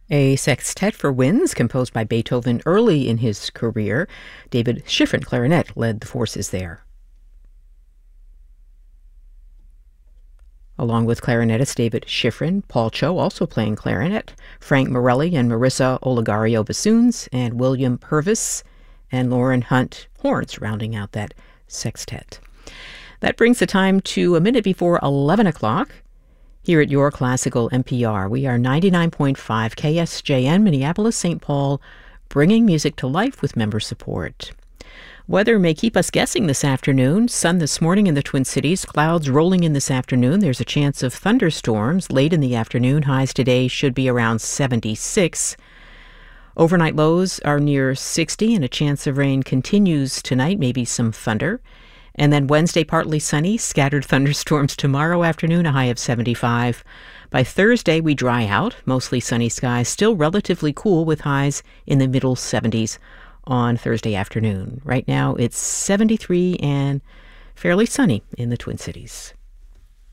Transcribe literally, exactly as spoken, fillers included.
A sextet for winds composed by Beethoven early in his career. David Schifrin, clarinet, led the forces there. Along with clarinetist David Schifrin, Paul Cho also playing clarinet, Frank Morelli and Marissa Olegario bassoons, and William Purvis and Lauren Hunt horns rounding out that sextet. That brings the time to a minute before eleven o'clock. Here at Your Classical N P R, we are ninety-nine point five K S J N, Minneapolis, Saint Paul, bringing music to life with member support. Weather may keep us guessing this afternoon. Sun this morning in the Twin Cities, clouds rolling in this afternoon. There's a chance of thunderstorms late in the afternoon. Highs today should be around seventy-six. Overnight lows are near sixty, and a chance of rain continues tonight, maybe some thunder. And then Wednesday, partly sunny, scattered thunderstorms tomorrow afternoon, a high of seventy-five. By Thursday, we dry out, mostly sunny skies, still relatively cool with highs in the middle seventies on Thursday afternoon. Right now, it's seventy-three and fairly sunny in the Twin Cities.